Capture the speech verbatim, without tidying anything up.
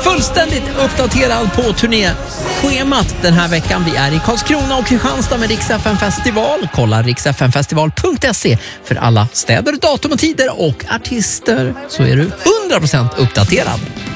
fullständigt uppdaterad på turnéschemat den här veckan. Vi är i Karlskrona och Kristianstad med Rix F M Festival. Kolla rix f m festival punkt se för alla städer, datum och tider och artister, så är du hundra procent uppdaterad.